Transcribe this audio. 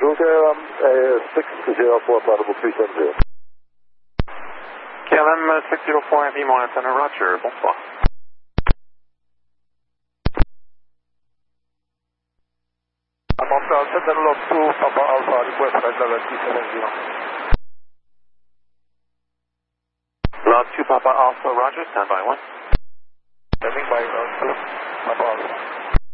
604 Audible 370. KLM 604 Heavy Montana, Roger, bonsoir. Montana 702 Papa Alpha, request flight level 370. Log 2 Papa Alpha, Roger, standby 1. Standing by, Papa Alpha.